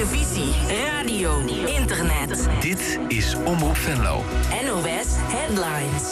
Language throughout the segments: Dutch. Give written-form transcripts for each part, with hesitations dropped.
televisie, radio, internet. Dit is Omroep Venlo. NOS Headlines.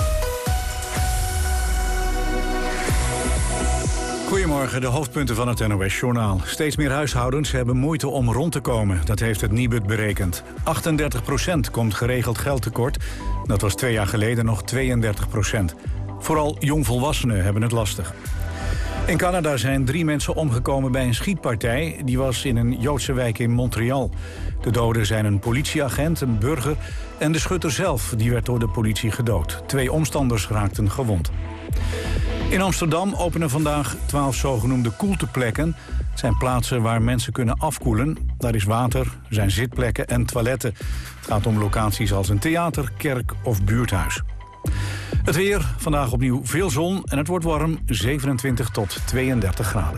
Goedemorgen, de hoofdpunten van het NOS-journaal. Steeds meer huishoudens hebben moeite om rond te komen. Dat heeft het Nibud berekend. 38% komt geregeld geld tekort. Dat was 2 jaar geleden nog 32%. Vooral jongvolwassenen hebben het lastig. In Canada zijn 3 mensen omgekomen bij een schietpartij. Die was in een Joodse wijk in Montreal. De doden zijn een politieagent, een burger en de schutter zelf. Die werd door de politie gedood. 2 omstanders raakten gewond. In Amsterdam openen vandaag 12 zogenoemde koelteplekken. Het zijn plaatsen waar mensen kunnen afkoelen. Daar is water, er zijn zitplekken en toiletten. Het gaat om locaties als een theater, kerk of buurthuis. Het weer, vandaag opnieuw veel zon en het wordt warm, 27 tot 32 graden.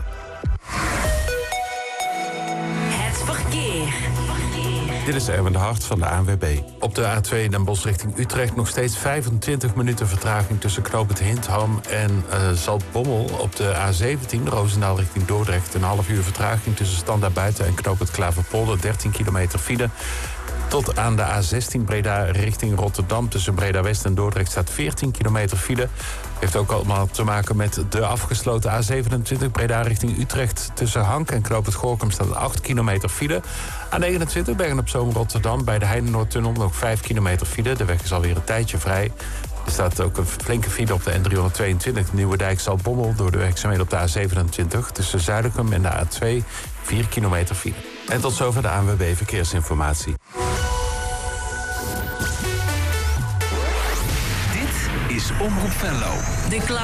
Het verkeer. Dit is Erwin de Hart van de ANWB. Op de A2 Den Bosch richting Utrecht nog steeds 25 minuten vertraging tussen knooppunt Hindham en Zaltbommel. Op de A17 Roosendaal richting Dordrecht een half uur vertraging tussen Standaard Buiten en knooppunt Klaverpolder, 13 kilometer file. Tot aan de A16 Breda richting Rotterdam. Tussen Breda West en Dordrecht staat 14 kilometer file. Heeft ook allemaal te maken met de afgesloten A27 Breda richting Utrecht. Tussen Hank en knooppunt Gorinchem staat 8 kilometer file. A29 Bergen-op-Zoom Rotterdam bij de Heinenoordtunnel nog 5 kilometer file. De weg is alweer een tijdje vrij. Er staat ook een flinke file op de N322 Nieuwedijk Zaltbommel door de werkzaamheden op de A27. Tussen Zuilichem en de A2 4 kilometer file. En tot zover de ANWB Verkeersinformatie. Dit is Omroep Venlo. De